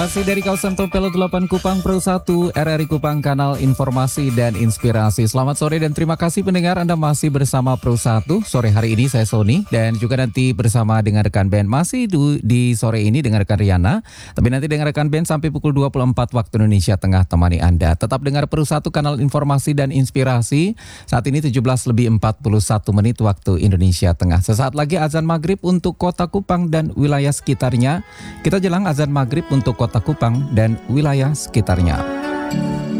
Masih dari kawasan Tompel 8 Kupang Pro 1 RRI Kupang, kanal informasi dan inspirasi. Selamat sore dan terima kasih pendengar, Anda masih bersama Pro 1. Sore hari ini saya Sony dan juga nanti bersama dengan rekan band. Masih di sore ini dengan rekan Riana, tapi nanti dengan rekan band sampai pukul 24 waktu Indonesia Tengah temani Anda. Tetap dengar Pro 1, kanal informasi dan inspirasi. Saat ini 17:41 waktu Indonesia Tengah. Sesaat lagi azan maghrib untuk kota Kupang dan wilayah sekitarnya. Kita jelang azan maghrib untuk kota Kupang dan wilayah sekitarnya.